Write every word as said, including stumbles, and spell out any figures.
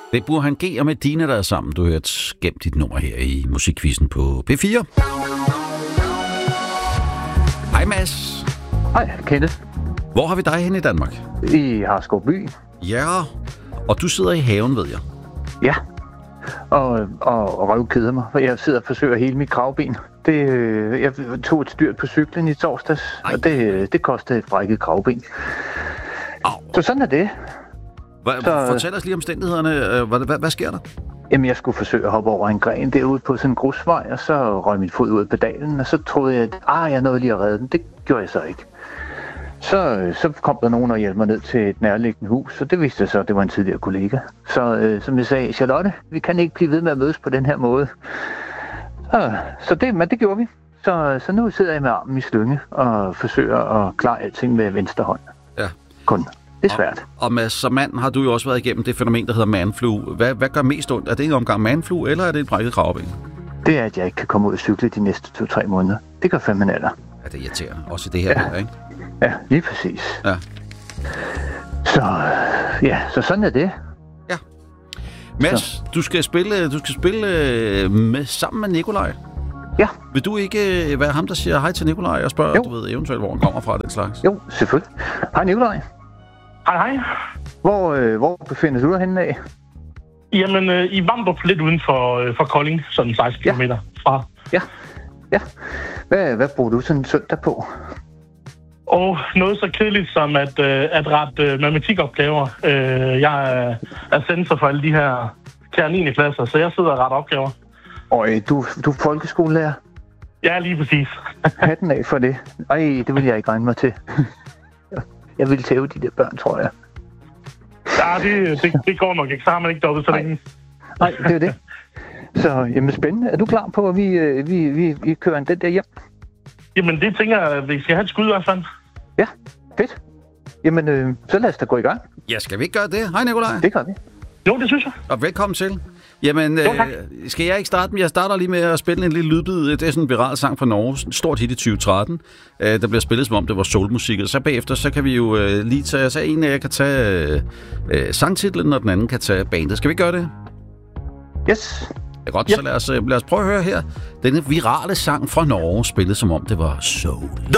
Det er Burhan G og Medina, der er sammen. Du har hørt gemt dit nummer her i Musikquizzen på P fire. Hej Mads. Hej Kenneth. Hvor har vi dig hen i Danmark? I Harskovby. Ja, og du sidder i haven, ved jeg. Ja, og, og, og røvkeder mig, for jeg sidder og forsøger hele mit kravben. Det, jeg tog et styrt på cyklen i torsdags, Ej. og det, det kostede et brækket kravben. Au. Så sådan er det. Hva, så, fortæl os lige omstændighederne. Hvad, hvad, hvad sker der? Jamen, jeg skulle forsøge at hoppe over en gren derude på sådan en grusvej, og så røg min fod ud af pedalen, og så troede jeg, at ah, jeg nåede lige at redde den. Det gjorde jeg så ikke. Så, så kom der nogen og hjalp mig ned til et nærliggende hus, og det viste sig så, at det var en tidligere kollega. Så øh, som jeg sagde, Charlotte, vi kan ikke blive ved med at mødes på den her måde. Så, så det, men det gjorde vi. Så, så nu sidder jeg med armen i slynge og forsøger at klare alting med venstre hånd. Ja. Kun. Det er svært. Og, og Mads, som mand har du jo også været igennem det fænomen, der hedder manflu. Hvad, hvad gør mest ondt? Er det en omgang manflu, eller er det et brækket kravben? Det er, at jeg ikke kan komme ud og cykle de næste to-tre måneder. Det gør fandme alder. Ja, det irriterer. Også det her, ja. Der, ikke? Ja, lige præcis. Ja. Så, ja, så sådan er det. Ja. Mads, du skal spille, du skal spille med, sammen med Nikolaj. Ja. Vil du ikke være ham, der siger hej til Nikolaj og spørger, jo. du ved, eventuelt, hvor han kommer fra, den slags? Jo, selvfølgelig. Hej Nikolaj. Hej, hej. Hvor, øh, hvor befinder du dig henne af? Jamen, øh, i Vamdrup, lidt uden for, øh, for Kolding, sådan seksten ja. kilometer fra. Ja, ja. Hvad, hvad bruger du sådan en søndag på? Og noget så kedeligt som at, øh, at rette øh, matematikopgaver. Øh, jeg er, er sensor for alle de her kære niende klasser, så jeg sidder og retter opgaver. Og øh, du, du er folkeskolelærer? Ja, lige præcis. Hatten af for det. Ej, det vil jeg ikke regne mig til. Jeg vil tæve de der børn, tror jeg. Ja, det, det, det går nok ikke. Så har man ikke dobbelt så længe. Nej, det er det. Så, jamen spændende. Er du klar på, at vi, vi, vi, vi kører den der hjem? Jamen, det tænker jeg, at vi skal have et skud i hvert fald. Ja, fedt. Jamen, øh, så lad os da gå i gang. Ja, skal vi ikke gøre det? Hej, Nikolaj. Det gør vi. Jo, det synes jeg. Og velkommen til. Jamen, jo, øh, skal jeg ikke starte med? Jeg starter lige med at spille en lille lydbid. Det er sådan en viral sang fra Norge. En stort hit i tyve tretten. Øh, der bliver spillet, som om det var soulmusik. Og så bagefter, så kan vi jo øh, lige tage... Så en af jer kan tage øh, sangtitlen, og den anden kan tage bandet. Skal vi gøre det? Yes. Ja, godt, yep. Så lad os, lad os prøve at høre her. Denne virale sang fra Norge, spillet som om det var soul.